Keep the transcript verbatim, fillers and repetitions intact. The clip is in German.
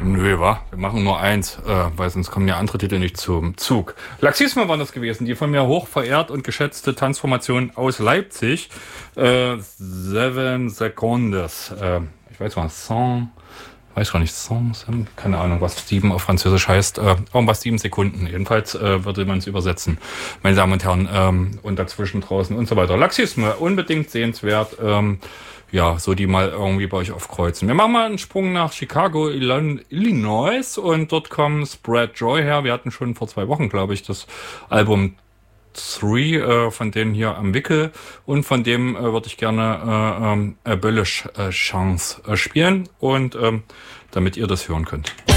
Nö, wa? Wir machen nur eins, äh, weil sonst kommen ja andere Titel nicht zum Zug. Laxisme waren das gewesen, die von mir hoch verehrt und geschätzte Tanzformation aus Leipzig. Äh, Seven Seconds. Äh, ich weiß mal, Song... Weiß gar nicht, Songs, keine Ahnung, was sieben auf Französisch heißt. Äh, irgendwas sieben Sekunden. Jedenfalls äh, würde man es übersetzen, meine Damen und Herren. Ähm, und dazwischen draußen und so weiter. Laxisme, unbedingt sehenswert. Ähm, ja, so die mal irgendwie bei euch aufkreuzen. Wir machen mal einen Sprung nach Chicago, Illinois. Und dort kommt Spread Joy her. Wir hatten schon vor zwei Wochen, glaube ich, das Album Three äh, von denen hier am Wickel. Und von dem äh, würde ich gerne äh, ähm, Abolish äh, Chance äh, spielen. Und ähm, damit ihr das hören könnt.